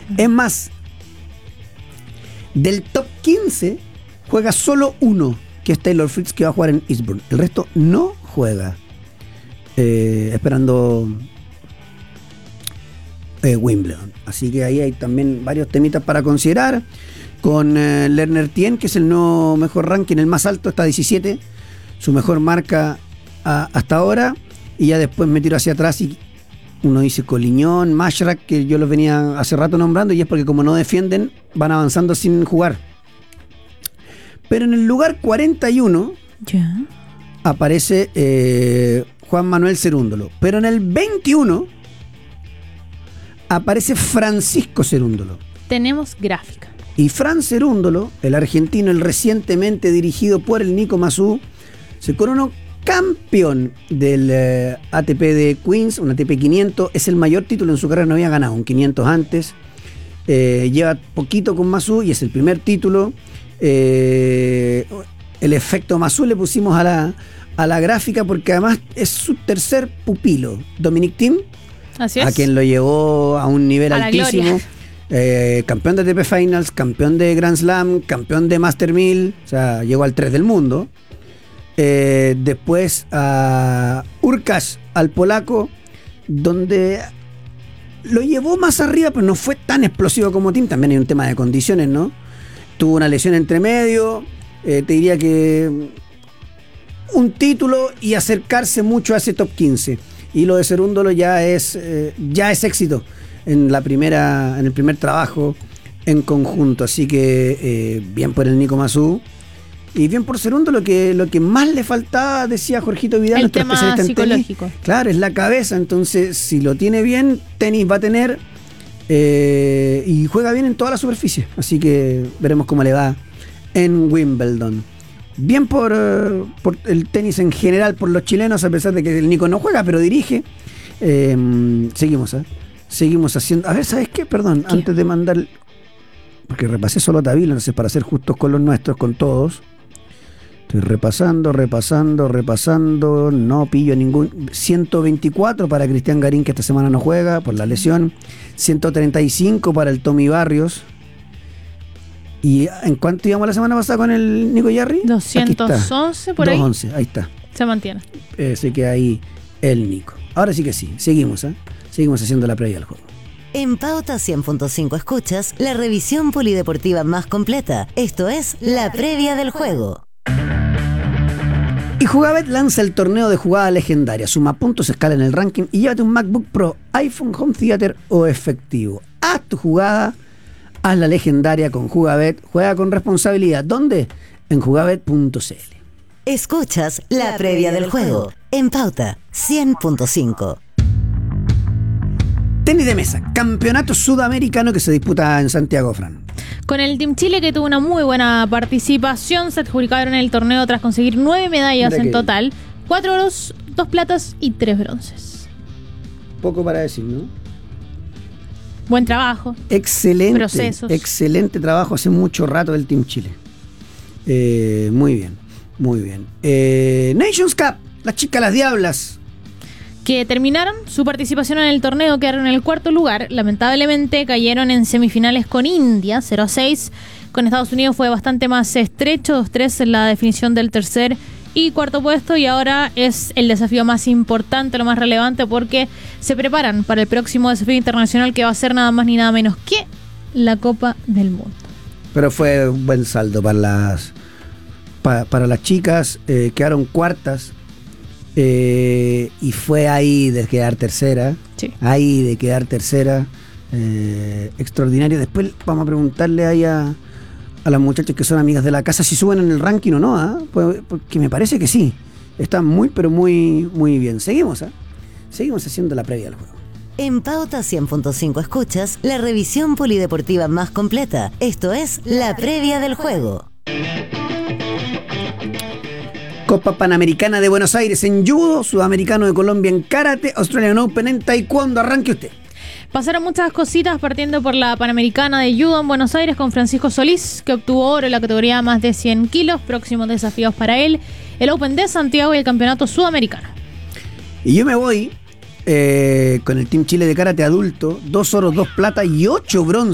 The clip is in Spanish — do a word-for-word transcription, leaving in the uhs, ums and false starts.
Es más, del top quince juega solo uno, que es Taylor Fritz, que va a jugar en Eastbourne. El resto no juega. Eh, esperando eh, Wimbledon. Así que ahí hay también varios temitas para considerar. Con eh, Lerner Tien, que es el nuevo mejor ranking, el más alto, está diecisiete. Su mejor marca a, hasta ahora. Y ya después me tiro hacia atrás y uno dice Coliñón, Mashrak, que yo los venía hace rato nombrando, y es porque como no defienden, van avanzando sin jugar. Pero en el lugar cuarenta y uno yeah. aparece eh, Juan Manuel Cerúndolo. Pero en el veintiuno aparece Francisco Cerúndolo. Tenemos gráfica. Y Fran Cerúndolo, el argentino, el recientemente dirigido por el Nico Massú, se coronó campeón del eh, A T P de Queens, un A T P quinientos. Es el mayor título en su carrera, no había ganado un quinientos antes. Eh, lleva poquito con Massú y es el primer título. Eh, el efecto Massú le pusimos a la, a la gráfica porque además es su tercer pupilo, Dominic Thiem, Así es. a quien lo llevó a un nivel a altísimo. Eh, campeón de A T P Finals, campeón de Grand Slam, campeón de Master mil, o sea, llegó al tres del mundo. Eh, después a Urkash, al polaco, donde lo llevó más arriba, pero no fue tan explosivo como Thiem. También hay un tema de condiciones, ¿no? Tuvo una lesión entre medio, eh, te diría que un título y acercarse mucho a ese top quince. Y lo de Cerúndolo ya es, eh, ya es éxito en la primera, en el primer trabajo en conjunto. Así que eh, bien por el Nico Massú. Y bien por Cerúndolo, que lo que más le faltaba, decía Jorgito Vidal, el nuestro tema especialista en psicológico. tenis, claro, es la cabeza. Entonces, si lo tiene bien, tenis va a tener. Eh, y juega bien en toda la superficie. Así que veremos cómo le va en Wimbledon. Bien por, uh, por el tenis en general, por los chilenos, a pesar de que el Nico no juega, pero dirige. Eh, seguimos, ¿eh? Seguimos haciendo. A ver, ¿sabes qué? Perdón, ¿Qué? antes de mandar. Porque repasé solo a Tabilo, entonces para ser justos con los nuestros, con todos. Estoy repasando, repasando, repasando. No pillo ningún. ciento veinticuatro para Cristian Garín, que esta semana no juega por la lesión. ciento treinta y cinco para el Tommy Barrios. ¿Y en cuánto íbamos la semana pasada con el Nico Yarri? doscientos once por ahí. doscientos once, ahí está. Se mantiene. Eh, se queda ahí el Nico. Ahora sí que sí, seguimos, ¿eh? Seguimos haciendo la previa del juego. En Pauta cien punto cinco escuchas la revisión polideportiva más completa. Esto es la previa del juego. Y Jugabet lanza el torneo de jugada legendaria. Suma puntos, escala en el ranking y llévate un MacBook Pro, iPhone, Home Theater o efectivo. Haz tu jugada, haz la legendaria con Jugabet. Juega con responsabilidad. ¿Dónde? En jugabet punto c l. Escuchas la previa del juego en Pauta cien punto cinco. Tenis de mesa, campeonato sudamericano que se disputa en Santiago, Fran. Con el Team Chile, que tuvo una muy buena participación, se adjudicaron en el torneo tras conseguir nueve medallas Mira en que- total, cuatro oros, dos platas y tres bronces. Poco para decir, ¿no? Buen trabajo. Excelente, Procesos. excelente trabajo hace mucho rato del Team Chile. Eh, muy bien, muy bien. Eh, Nations Cup, las chicas las diablas. Que terminaron su participación en el torneo, quedaron en el cuarto lugar. Lamentablemente cayeron en semifinales con India, cero a seis. Con Estados Unidos fue bastante más estrecho, dos tres en la definición del tercer y cuarto puesto. Y ahora es el desafío más importante, lo más relevante, porque se preparan para el próximo desafío internacional, que va a ser nada más ni nada menos que la Copa del Mundo. Pero fue un buen saldo para las, pa- para las chicas. Eh, quedaron cuartas. Eh, y fue ahí de quedar tercera. Sí. Ahí de quedar tercera. Eh, extraordinario. Después vamos a preguntarle ahí a, a las muchachas que son amigas de la casa si suben en el ranking o no, ¿ah? Pues, porque me parece que sí. Están muy, pero muy, muy bien. Seguimos, ¿ah? Seguimos haciendo la previa del juego. En Pauta cien punto cinco escuchas la revisión polideportiva más completa. Esto es la previa del juego. Copa Panamericana de Buenos Aires en judo, Sudamericano de Colombia en karate, Australian Open en taekwondo. Arranque usted. Pasaron muchas cositas, partiendo por la Panamericana de Judo en Buenos Aires con Francisco Solís, que obtuvo oro en la categoría más de cien kilos. Próximos desafíos para él: el Open de Santiago y el Campeonato Sudamericano. Y yo me voy eh, con el Team Chile de karate adulto, dos oros, dos plata y ocho bronce.